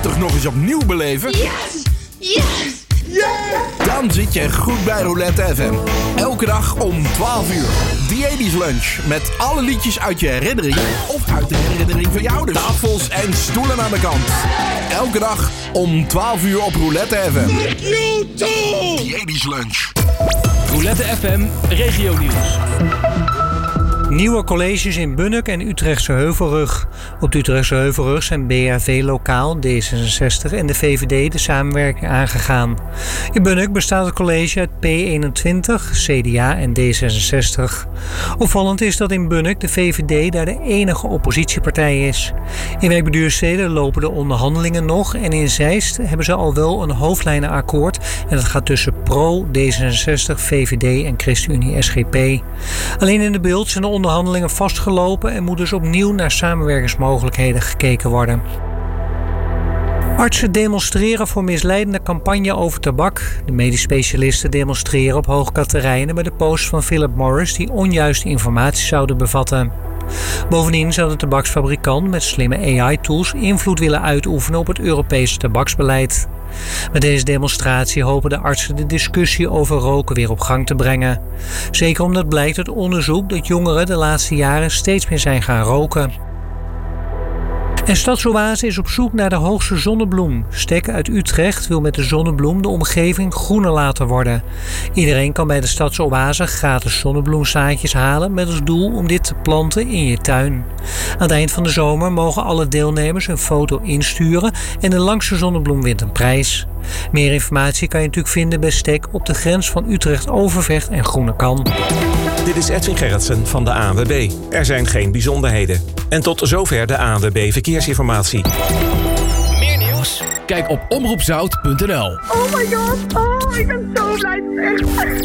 toch nog eens opnieuw beleven? Yes! Yes! Yeah! Dan zit je goed bij Roulette FM. Elke dag om 12 uur. Diedisch lunch met alle liedjes uit je herinnering of uit de herinnering van je ouders. Tafels en stoelen aan de kant. Elke dag om 12 uur op Roulette FM. Fuck you too! Diedisch lunch. Roulette FM Regionieuws. Nieuwe colleges in Bunnik en Utrechtse Heuvelrug. Op de Utrechtse Heuvelrug zijn BHV Lokaal, D66 en de VVD de samenwerking aangegaan. In Bunnik bestaat het college uit P21, CDA en D66. Opvallend is dat in Bunnik de VVD daar de enige oppositiepartij is. In wijk Beduurstede lopen de onderhandelingen nog en in Zeist hebben ze al wel een hoofdlijnenakkoord en dat gaat tussen Pro, D66, VVD en ChristenUnie SGP. Alleen in de Beeld zijn de onderhandelingen vastgelopen en moet dus opnieuw naar samenwerkingsmogelijkheden gekeken worden. Artsen demonstreren voor misleidende campagne over tabak. De medisch specialisten demonstreren op Hoogkaterijnen bij de post van Philip Morris die onjuiste informatie zouden bevatten. Bovendien zou de tabaksfabrikant met slimme AI-tools invloed willen uitoefenen op het Europese tabaksbeleid. Met deze demonstratie hopen de artsen de discussie over roken weer op gang te brengen. Zeker omdat blijkt uit onderzoek dat jongeren de laatste jaren steeds meer zijn gaan roken. En Stadsoase is op zoek naar de hoogste zonnebloem. Stek uit Utrecht wil met de zonnebloem de omgeving groener laten worden. Iedereen kan bij de Stadsoase gratis zonnebloemzaadjes halen met als doel om dit te planten in je tuin. Aan het eind van de zomer mogen alle deelnemers een foto insturen en de langste zonnebloem wint een prijs. Meer informatie kan je natuurlijk vinden bij Stek op de grens van Utrecht-Overvecht en Groenekan. Dit is Edwin Gerritsen van de ANWB. Er zijn geen bijzonderheden. En tot zover de ANWB Verkeersinformatie. Meer nieuws? Kijk op omroepzout.nl. Oh my god, oh, ik ben zo blij. Echt.